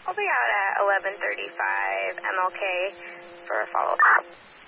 I'll be out at 11:35 MLK for a follow-up.